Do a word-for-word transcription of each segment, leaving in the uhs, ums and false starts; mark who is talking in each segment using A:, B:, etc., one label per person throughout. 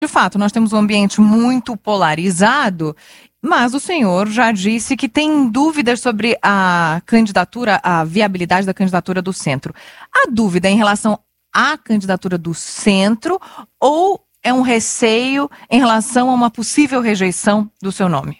A: De fato, nós temos um ambiente muito polarizado, mas o senhor já disse que tem dúvidas sobre a candidatura, a viabilidade da candidatura do centro. A dúvida é em relação à candidatura do centro ou é um receio em relação a uma possível rejeição do seu nome?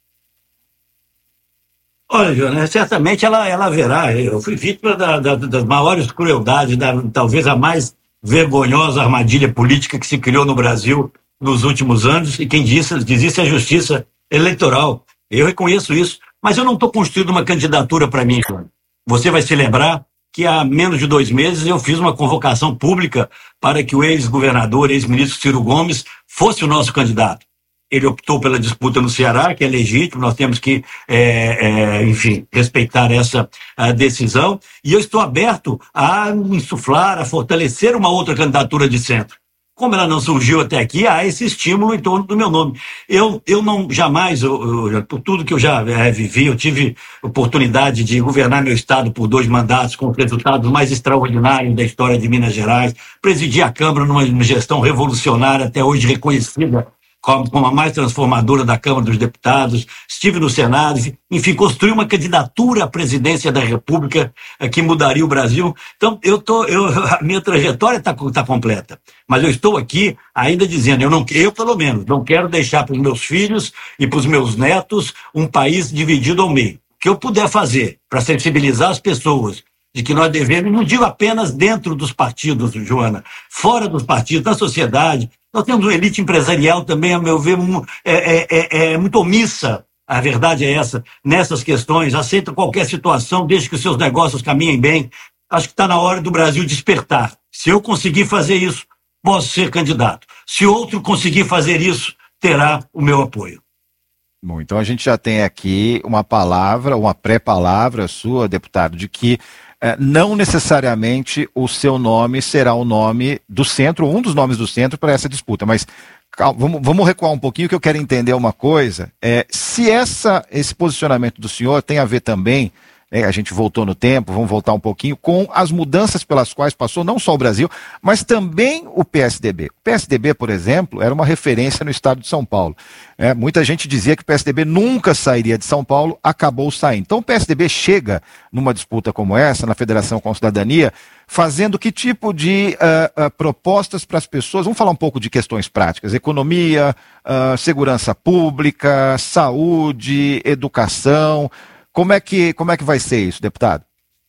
B: Olha, Joana, certamente ela, ela haverá. Eu fui vítima da, da, das maiores crueldades, da, talvez a mais vergonhosa armadilha política que se criou no Brasil nos últimos anos, e quem disse, diz isso é a justiça eleitoral. Eu reconheço isso, mas eu não estou construindo uma candidatura para mim, Joana. Você vai se lembrar que há menos de dois meses eu fiz uma convocação pública para que o ex-governador, ex-ministro Ciro Gomes, fosse o nosso candidato. Ele optou pela disputa no Ceará, que é legítimo, nós temos que, é, é, enfim, respeitar essa decisão. E eu estou aberto a insuflar, a fortalecer uma outra candidatura de centro. Como ela não surgiu até aqui, há esse estímulo em torno do meu nome. Eu, eu não, jamais, eu, eu, por tudo que eu já é, vivi, eu tive oportunidade de governar meu estado por dois mandatos, com os resultados mais extraordinários da história de Minas Gerais, presidi a Câmara numa gestão revolucionária, até hoje reconhecida como a mais transformadora da Câmara dos Deputados, estive no Senado, enfim, construí uma candidatura à presidência da República que mudaria o Brasil. Então, eu tô, eu, a minha trajetória está tá completa, mas eu estou aqui ainda dizendo, eu, não, eu pelo menos, não quero deixar para os meus filhos e para os meus netos um país dividido ao meio. O que eu puder fazer para sensibilizar as pessoas de que nós devemos, não digo apenas dentro dos partidos, Joana, fora dos partidos, na sociedade. Nós temos uma elite empresarial também, a meu ver, é, é, é muito omissa, a verdade é essa, nessas questões, aceita qualquer situação, desde que os seus negócios caminhem bem. Acho que está na hora do Brasil despertar. Se eu conseguir fazer isso, posso ser candidato. Se outro conseguir fazer isso, terá o meu apoio.
C: Bom, então a gente já tem aqui uma palavra, uma pré-palavra sua, deputado, de que É, não necessariamente o seu nome será o nome do centro, ou um dos nomes do centro para essa disputa, mas calma, vamos, vamos recuar um pouquinho, que eu quero entender uma coisa. É, se essa, esse posicionamento do senhor tem a ver também, é, a gente voltou no tempo, vamos voltar um pouquinho, com as mudanças pelas quais passou não só o Brasil, mas também o P S D B. O P S D B, por exemplo, era uma referência no estado de São Paulo. É, muita gente dizia que o P S D B nunca sairia de São Paulo, acabou saindo. Então o P S D B chega numa disputa como essa, na Federação com a Cidadania, fazendo que tipo de uh, uh, propostas para as pessoas? Vamos falar um pouco de questões práticas, economia, uh, segurança pública, saúde, educação. Como é que, como é que vai ser isso, deputado?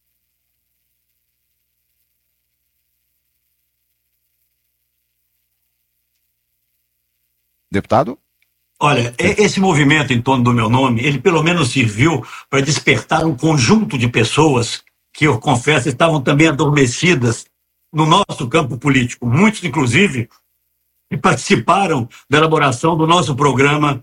C: Deputado?
B: Olha, esse movimento em torno do meu nome, ele pelo menos serviu para despertar um conjunto de pessoas que, eu confesso, estavam também adormecidas no nosso campo político. Muitos, inclusive, que participaram da elaboração do nosso programa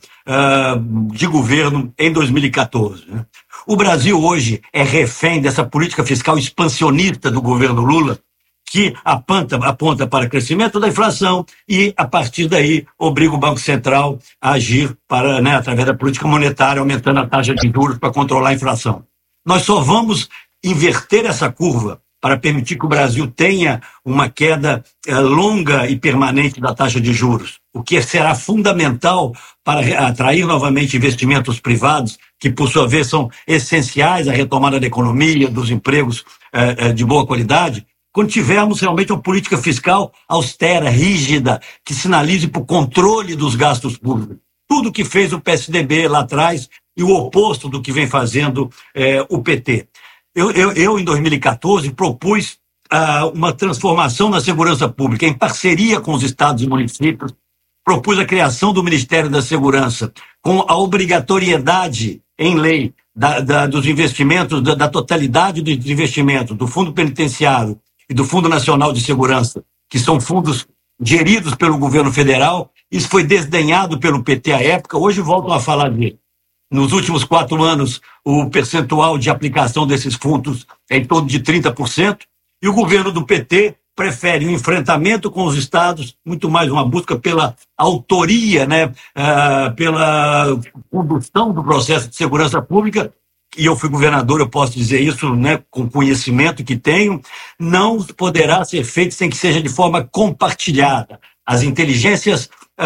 B: uh, de governo em dois mil e quatorze. Né? O Brasil hoje é refém dessa política fiscal expansionista do governo Lula, que aponta, aponta para o crescimento da inflação e, a partir daí, obriga o Banco Central a agir para, né, através da política monetária, aumentando a taxa de juros para controlar a inflação. Nós só vamos inverter essa curva para permitir que o Brasil tenha uma queda eh, longa e permanente da taxa de juros, o que será fundamental para atrair novamente investimentos privados, que por sua vez são essenciais à retomada da economia, dos empregos eh, eh, de boa qualidade, quando tivermos realmente uma política fiscal austera, rígida, que sinalize para o controle dos gastos públicos. Tudo que fez o P S D B lá atrás e o oposto do que vem fazendo eh, o P T. Eu, eu, eu, em dois mil e quatorze, propus uh, uma transformação na segurança pública, em parceria com os estados e municípios, propus a criação do Ministério da Segurança, com a obrigatoriedade em lei da, da, dos investimentos, da, da totalidade dos investimentos do Fundo Penitenciário e do Fundo Nacional de Segurança, que são fundos geridos pelo governo federal. Isso foi desdenhado pelo P T à época, hoje voltam a falar dele. Nos últimos quatro anos, o percentual de aplicação desses fundos é em torno de trinta por cento, e o governo do P T prefere um enfrentamento com os estados, muito mais uma busca pela autoria, né, uh, pela condução do processo de segurança pública, e eu fui governador, eu posso dizer isso, né, com o conhecimento que tenho, não poderá ser feito sem que seja de forma compartilhada. As inteligências